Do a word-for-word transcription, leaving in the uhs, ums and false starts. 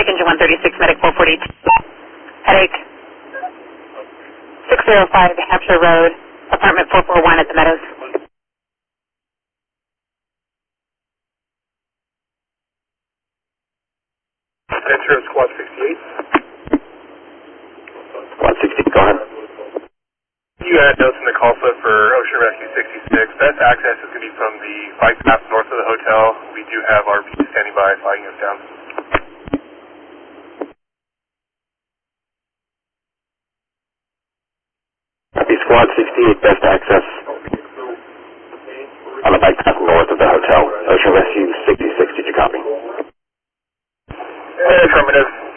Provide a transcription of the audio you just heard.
engine one thirty-six, medic four forty-two. Headache. six oh five Hampshire Road, apartment four forty-one at the Meadows. Enter squad sixty-eight. Squad sixty-eight, go ahead. You had notes in the call slip for Ocean Rescue sixty-six. Best access is going to be from the bike path north of the hotel. We do have R P standing by flagging us down. Copy, Squad sixty-eight, best access on the bike path north of the hotel. Ocean Rescue sixty-six, did you copy? Affirmative.